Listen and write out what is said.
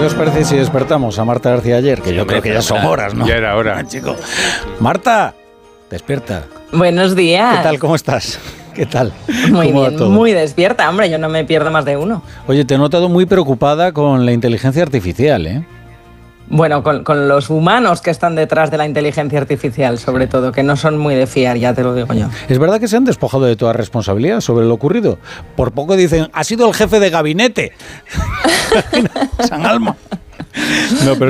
¿qué os parece si despertamos a Marta García ayer? Que yo creo que ya son horas, ¿no? Ya era hora. Chico. Marta, despierta. Buenos días. ¿Qué tal? ¿Cómo estás? ¿Qué tal? Muy ¿Cómo va bien, todo? muy despierta. Hombre, yo no me pierdo más de uno. Oye, te he notado muy preocupada con la inteligencia artificial, ¿eh? Bueno, con los humanos que están detrás de la inteligencia artificial, sobre todo, que no son muy de fiar, ya te lo digo yo. ¿Es verdad que se han despojado de toda responsabilidad sobre lo ocurrido? Por poco dicen, ha sido el jefe de gabinete. San Alma. No, pero